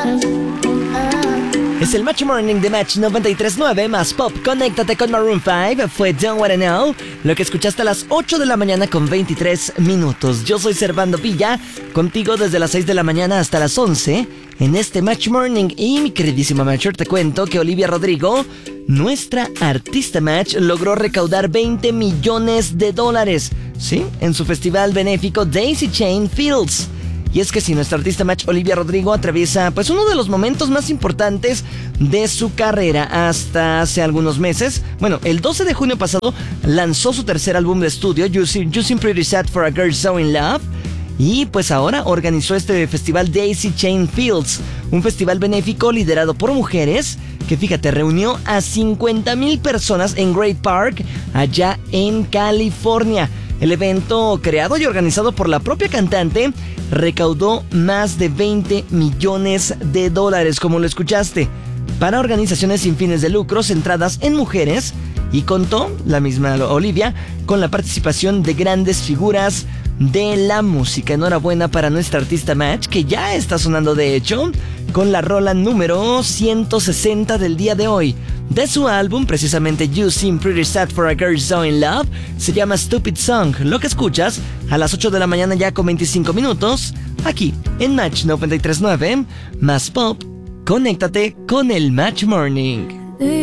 Es el Match Morning de Match 93.9 más Pop. Conéctate con Maroon 5. Fue Don't Wanna Know, lo que escuchaste a las 8 de la mañana con 23 minutos. Yo soy Servando Villa, contigo desde las 6 de la mañana hasta las 11 en este Match Morning. Y mi queridísima Matcher, te cuento que Olivia Rodrigo, nuestra artista Match, logró recaudar $20 millones, ¿sí? En su festival benéfico Daisy Chain Fields. Y es que si nuestra artista Match Olivia Rodrigo atraviesa pues uno de los momentos más importantes de su carrera hasta hace algunos meses. Bueno, el 12 de junio pasado lanzó su tercer álbum de estudio, You Seem Pretty Sad for a Girl So In Love. Y pues ahora organizó este festival Daisy Chain Fields, un festival benéfico liderado por mujeres que, fíjate, reunió a 50,000 personas en Great Park, allá en California. El evento, creado y organizado por la propia cantante, recaudó más de $20 millones, como lo escuchaste, para organizaciones sin fines de lucro centradas en mujeres, y contó, la misma Olivia, con la participación de grandes figuras de la música. Enhorabuena para nuestra artista Match, que ya está sonando de hecho con la rola número 160 del día de hoy. De su álbum, precisamente You Seem Pretty Sad for a Girl So In Love, se llama Stupid Song, lo que escuchas a las 8 de la mañana ya con 25 minutos, aquí en Match 93.9, más Pop. Conéctate con el Match Morning.